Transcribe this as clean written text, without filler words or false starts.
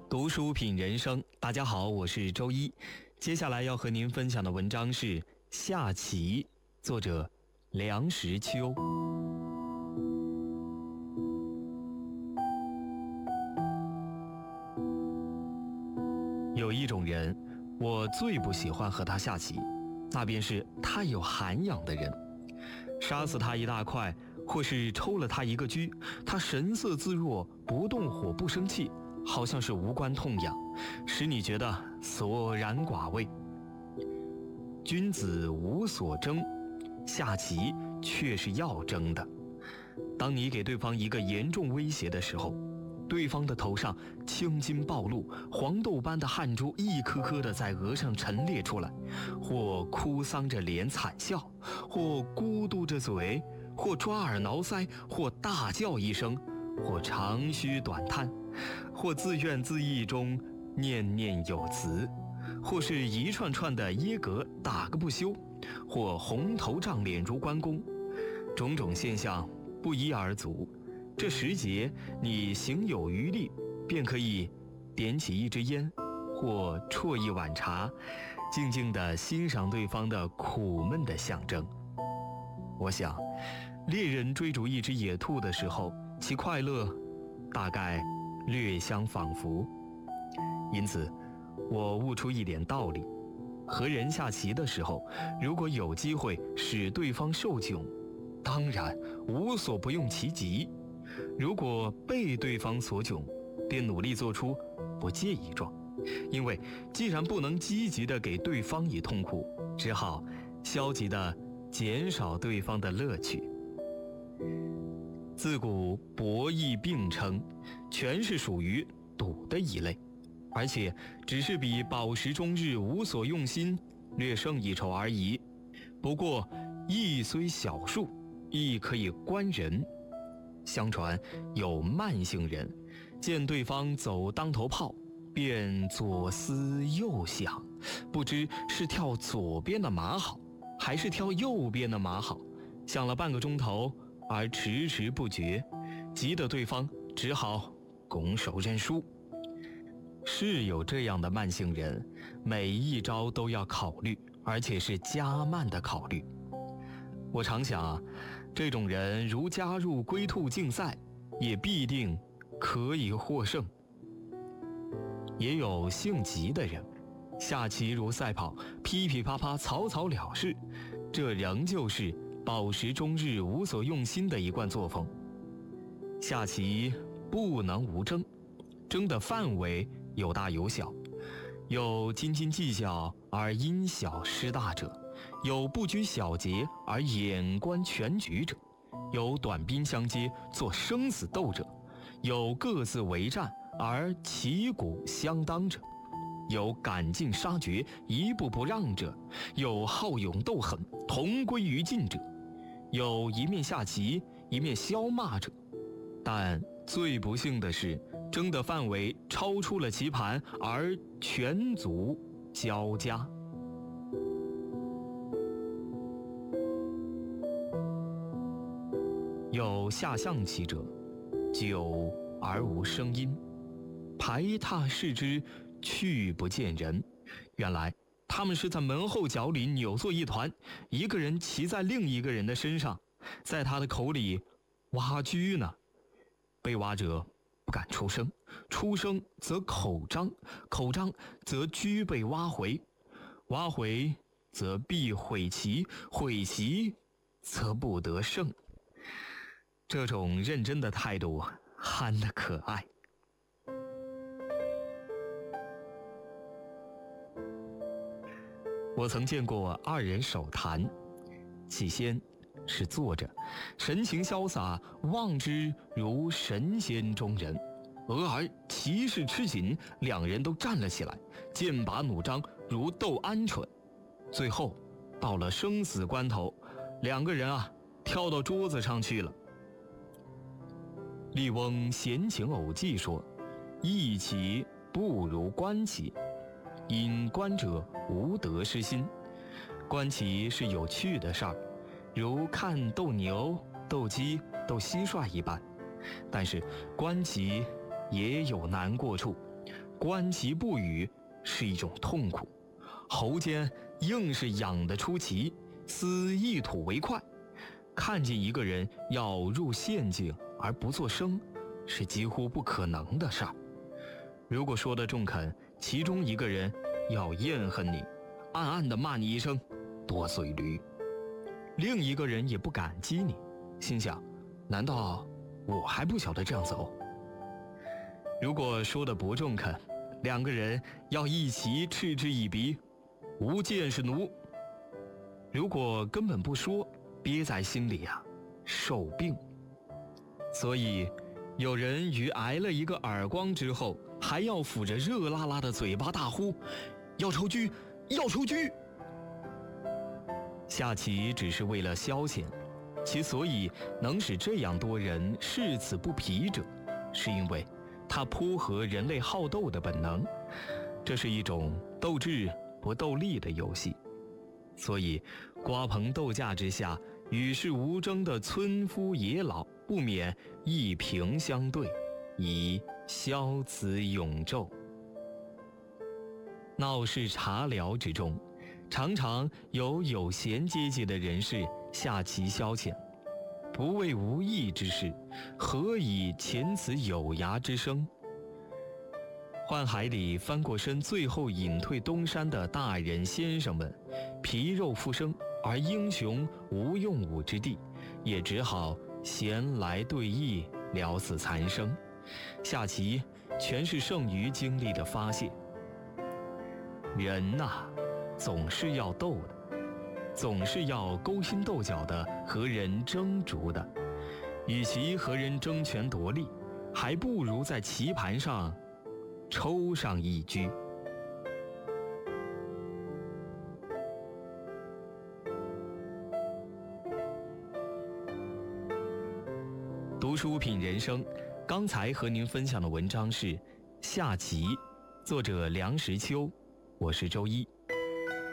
读书品人生，大家好，我是周一。接下来要和您分享的文章是《下棋》，作者梁实秋。有一种人，我最不喜欢和他下棋，那便是太有涵养的人。杀死他一大块，或是抽了他一个车，他神色自若，不动火不生气，好像是无关痛痒，使你觉得索然寡味。君子无所争，下棋却是要争的。当你给对方一个严重威胁的时候，对方的头上青筋暴露，黄豆般的汗珠一颗颗的在额上陈列出来，或哭丧着脸惨笑，或咕嘟着嘴，或抓耳挠腮，或大叫一声，或长吁短叹，或自怨自艾中念念有词，或是一串串的耶格打个不休，或红头胀脸如关公，种种现象不一而足。这时节，你行有余力，便可以点起一支烟，或啜一碗茶，静静地欣赏对方的苦闷的象征。我想，猎人追逐一只野兔的时候，其快乐大概略相仿佛。因此，我悟出一点道理：和人下棋的时候，如果有机会使对方受窘，当然无所不用其极；如果被对方所窘，便努力做出不介意状，因为既然不能积极地给对方以痛苦，只好消极地减少对方的乐趣。自古博弈并称，全是属于赌的一类，而且只是比饱食终日无所用心略胜一筹而已。不过亦虽小数，亦可以观人。相传有慢性人，见对方走当头炮，便左思右想，不知是跳左边的马好，还是跳右边的马好，想了半个钟头而迟迟不决，急得对方只好拱手认输。是有这样的慢性人，每一招都要考虑，而且是加慢的考虑。我常想，这种人如加入龟兔竞赛，也必定可以获胜。也有性急的人，下棋如赛跑，噼噼啪啪，草草了事，这仍旧是饱食终日无所用心的一贯作风。下棋不能无争，争的范围有大有小，有斤斤计较而因小失大者，有不拘小节而眼观全局者，有短兵相接做生死斗者，有各自为战而旗鼓相当者，有赶尽杀绝一步不让者，有好勇斗狠同归于尽者，有一面下棋一面消骂者。但最不幸的是，争的范围超出了棋盘而全族交加。有下象棋者，久而无声音，排踏视之，去不见人。原来他们是在门后角里扭作一团，一个人骑在另一个人的身上，在他的口里挖车呢。被挖者不敢出声，出声则口张，口张则车被挖回，挖回则必毁棋，毁棋则不得胜。这种认真的态度憨得可爱。我曾见过二人手谈，起先是坐着，神情潇洒，望之如神仙中人，俄而棋势吃紧，两人都站了起来，剑拔弩张，如斗鹌鹑。最后到了生死关头，两个人跳到桌子上去了。笠翁闲情偶记说，弈棋不如观棋，因观者无得失心。观棋是有趣的事儿，如看斗牛、斗鸡、斗蟋蟀一般，但是观棋也有难过处， 观其不语是一种痛苦，喉间硬是痒得出奇，思一吐为快。看见一个人要入陷阱而不作声，是几乎不可能的事儿。如果说得中肯，其中一个人要厌恨你，暗暗地骂你一声多嘴驴，另一个人也不感激你，心想难道我还不晓得这样走？如果说得不中肯，两个人要一起嗤之以鼻，无见是奴。如果根本不说，憋在心里啊，受病。所以有人于挨了一个耳光之后，还要抚着热辣辣的嘴巴大呼要抽狙，要抽狙。下棋只是为了消遣，其所以能使这样多人视此不疲者，是因为它颇合人类好斗的本能。这是一种斗智不斗力的游戏，所以瓜棚斗架之下，与世无争的村夫野老不免一平相对，以消此永昼。闹市茶寮之中，常常有闲阶级的人士下棋消遣，不为无益之事，何以遣此有涯之生？宦海里翻过身最后隐退东山的大人先生们，皮肉复生，而英雄无用武之地，也只好闲来对弈，了此残生。下棋全是剩余精力的发泄。人呐，总是要斗的，总是要勾心斗角的和人争逐的。与其和人争权夺利，还不如在棋盘上抽上一局。读书品人生，刚才和您分享的文章是《下棋》，作者梁实秋，我是周一。